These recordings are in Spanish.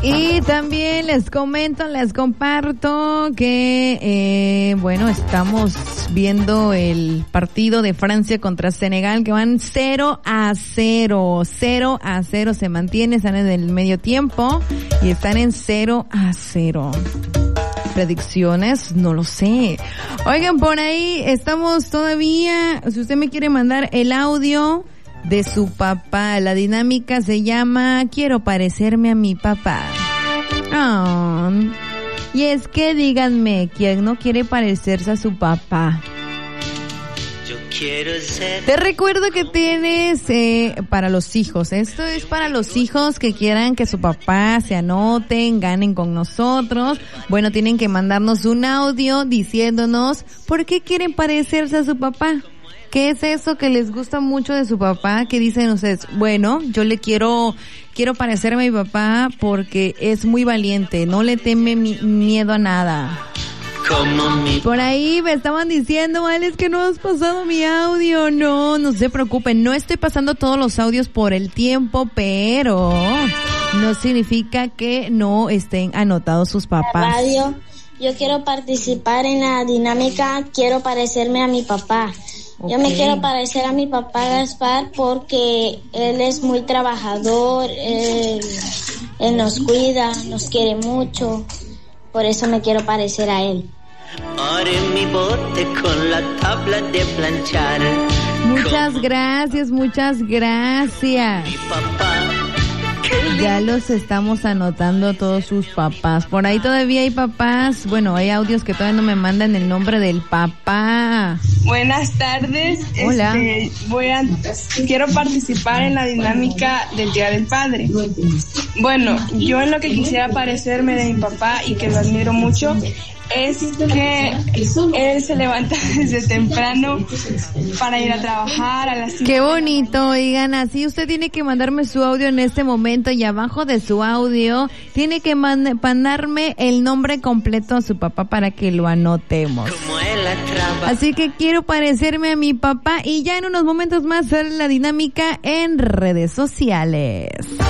Y también les comparto que, estamos viendo el partido de Francia contra Senegal, que van 0-0. 0-0 se mantiene, están en el medio tiempo y están en 0-0. Predicciones, no lo sé. Oigan, por ahí estamos todavía, si usted me quiere mandar el audio de su papá, la dinámica se llama Quiero parecerme a mi papá. Oh. Y es que díganme, ¿quién no quiere parecerse a su papá? Yo quiero ser... Te recuerdo que tienes para los hijos, esto es para los hijos que quieran que su papá se anoten, ganen con nosotros. Bueno, tienen que mandarnos un audio diciéndonos por qué quieren parecerse a su papá. ¿Qué es eso que les gusta mucho de su papá? ¿Qué dicen ustedes? Bueno, yo le quiero parecerme a mi papá porque es muy valiente, no le teme miedo a nada. Por ahí me estaban diciendo, vale, es que no has pasado mi audio. No se preocupen, no estoy pasando todos los audios por el tiempo, pero no significa que no estén anotados sus papás. Radio, yo quiero participar en la dinámica, quiero parecerme a mi papá. Okay. Yo me quiero parecer a mi papá Gaspar porque él es muy trabajador, él nos cuida, nos quiere mucho, por eso me quiero parecer a él. Ahora en mi bote con la tabla de planchar. Muchas gracias. Mi papá. Ya los estamos anotando todos sus papás. Por ahí todavía hay papás. Bueno, hay audios que todavía no me mandan el nombre del papá. Buenas tardes. Hola. Quiero participar en la dinámica del Día del Padre. Bueno, yo en lo que quisiera parecerme de mi papá y que lo admiro mucho es que él se levanta desde temprano para ir a trabajar a las 5. Qué bonito, oigan, así usted tiene que mandarme su audio en este momento y abajo de su audio tiene que mandarme el nombre completo a su papá para que lo anotemos. Así que quiero parecerme a mi papá y ya en unos momentos más hacer la dinámica en redes sociales.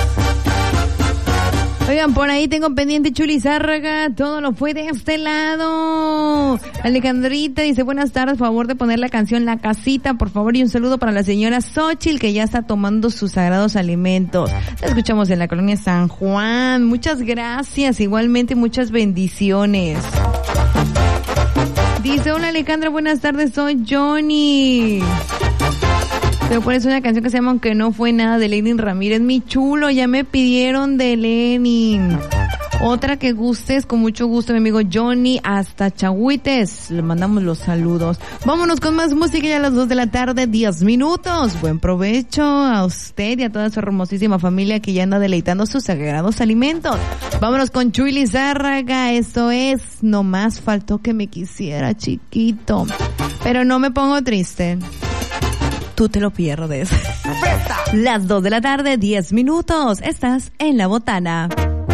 Oigan, por ahí tengo pendiente Chuli Zárraga, todo lo fue de este lado. Alejandrita dice, buenas tardes, favor de poner la canción La Casita, por favor, y un saludo para la señora Xochitl, que ya está tomando sus sagrados alimentos. La escuchamos en la colonia San Juan. Muchas gracias, igualmente muchas bendiciones. Dice, hola Alejandra, buenas tardes, soy Johnny. Pero pones una canción que se llama Aunque no fue nada de Lenin Ramírez. Mi chulo, ya me pidieron de Lenin. Otra que gustes, con mucho gusto, mi amigo Johnny, hasta Chahuites. Le mandamos los saludos. Vámonos con más música ya a las 2 de la tarde, 10 minutos. Buen provecho a usted y a toda su hermosísima familia que ya anda deleitando sus sagrados alimentos. Vámonos con Chuy Lizárraga. Esto es Nomás faltó que me quisiera, chiquito. Pero no me pongo triste. Tú te lo pierdes. Las 2 de la tarde, 10 minutos. Estás en La Botana.